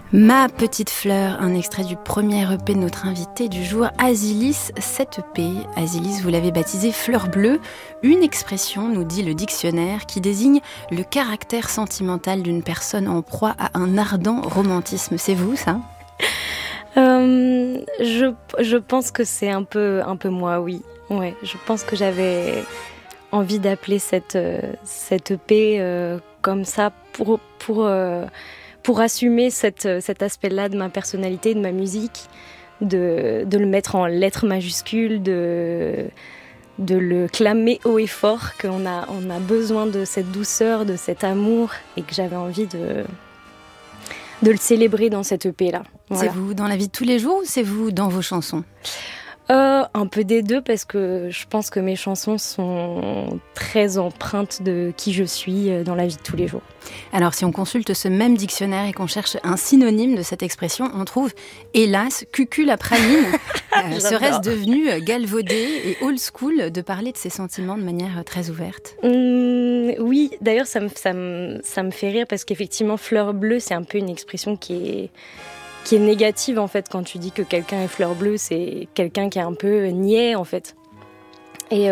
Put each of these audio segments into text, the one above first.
Ma petite fleur, un extrait du premier EP de notre invité du jour, Azilis. Cet EP, Azilis, vous l'avez baptisé Fleur bleue, une expression, nous dit le dictionnaire, qui désigne le caractère sentimental d'une personne en proie à un ardent romantisme. C'est vous, ça ? Je pense que c'est un peu moi, oui. Ouais, je pense que j'avais envie d'appeler cette EP comme ça pour assumer cet aspect-là de ma personnalité, de ma musique, de le mettre en lettres majuscules, de le clamer haut et fort, qu'on a besoin de cette douceur, de cet amour, et que j'avais envie de le célébrer dans cette EP-là. Voilà. C'est vous dans la vie de tous les jours ou c'est vous dans vos chansons ? Un peu des deux, parce que je pense que mes chansons sont très empreintes de qui je suis dans la vie de tous les jours. Alors, si on consulte ce même dictionnaire et qu'on cherche un synonyme de cette expression, on trouve, hélas, cucul-praline. Serait-ce devenu galvaudé et old school de parler de ses sentiments de manière très ouverte ? Oui, d'ailleurs, ça me fait rire, parce qu'effectivement, fleur bleue, c'est un peu une expression qui est négative, en fait. Quand tu dis que quelqu'un est fleur bleue, c'est quelqu'un qui est un peu niais, en fait. Et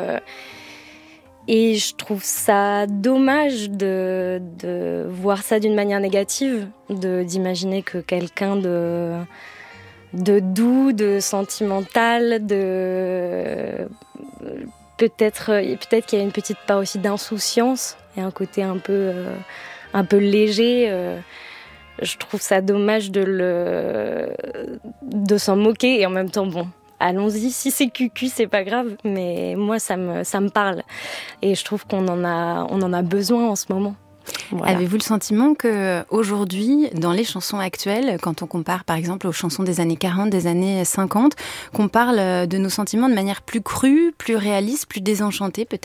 je trouve ça dommage de voir ça d'une manière négative, d'imaginer que quelqu'un de doux, de sentimental, peut-être qu'il y a une petite part aussi d'insouciance et un côté un peu léger. Je trouve ça dommage de s'en moquer, et en même temps, bon, allons-y, si c'est cucu, c'est pas grave, mais moi, ça me parle. Et je trouve qu'on en a besoin en ce moment. Voilà. Avez-vous le sentiment qu'aujourd'hui, dans les chansons actuelles, quand on compare par exemple aux chansons des années 40, des années 50, qu'on parle de nos sentiments de manière plus crue, plus réaliste, plus désenchantée peut-être ?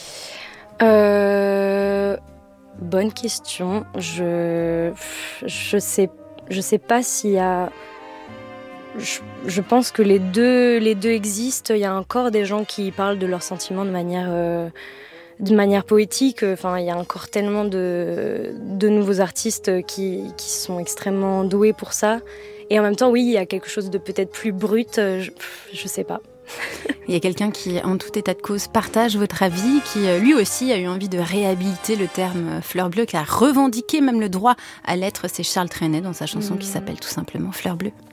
Bonne question. Je sais pas s'il y a. Je pense que les deux existent. Il y a encore des gens qui parlent de leurs sentiments de manière poétique. Enfin, il y a encore tellement de nouveaux artistes qui sont extrêmement doués pour ça. Et en même temps, oui, il y a quelque chose de peut-être plus brut. Je sais pas. Il y a quelqu'un qui, en tout état de cause, partage votre avis, qui lui aussi a eu envie de réhabiliter le terme fleur bleue, qui a revendiqué même le droit à l'être. C'est Charles Trenet dans sa chanson qui s'appelle tout simplement Fleur bleue.